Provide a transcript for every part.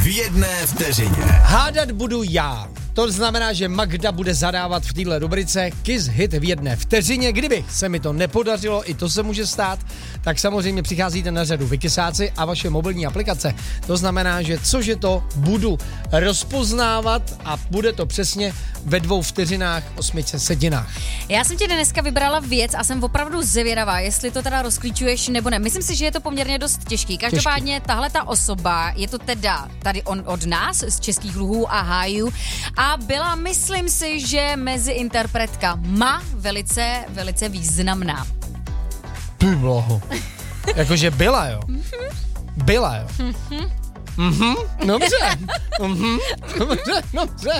v jedné vteřině. Hádat budu já. To znamená, že Magda bude zadávat v téhle rubrice Kiss Hit v jedné vteřině. Kdyby se mi to nepodařilo, i to se může stát, tak samozřejmě přicházíte na řadu vykysáci a vaše mobilní aplikace. To znamená, že cože to budu rozpoznávat a bude to přesně ve 2 vteřinách 8 setinách. Já jsem ti dneska vybrala věc a jsem opravdu zvědavá, jestli to teda rozklíčuješ nebo ne. Myslím si, že je to poměrně dost těžký. Každopádně tahle ta osoba, je to teda tady od nás z Českých luhů a hájů a byla, myslím si, že mezi interpretkama velice, velice významná. Ty blaho. Jakože byla, jo? Byla, jo? Dobře. Dobře.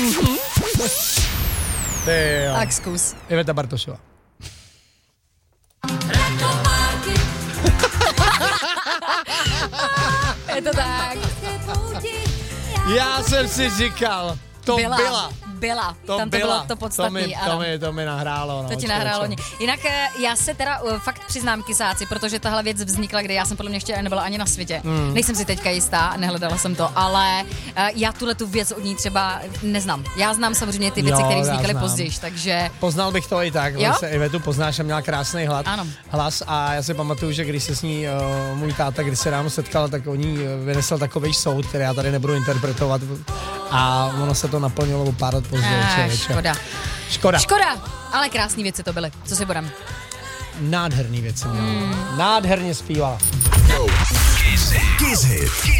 Ty jo. Tak zkus. Iveta Bartošová. Je to tak. Já jsem si říkal, to byla. Tam to bylo to podstatný. To mi nahrálo. No, to ti nahrálo. Jinak já se teda fakt přiznám kysáci, protože tahle věc vznikla, kdy já jsem podle mě ještě nebyla ani na světě. Nejsem si teďka jistá, nehledala jsem to, ale já tu věc od ní třeba neznám. Já znám samozřejmě ty věci, které vznikaly později, takže... Poznal bych to i tak, se Ivetu poznáš a měla krásný hlas a já si pamatuju, že když se s ní můj táta, když se ráno setkal, tak o ní vynesl takovej soud, který já tady nebudu interpretovat a ono se to naplnilo o pár let později. Škoda, ale krásné věci to byly, co si budem. Nádherný věci. Nádherně zpívala. Kiss Hit.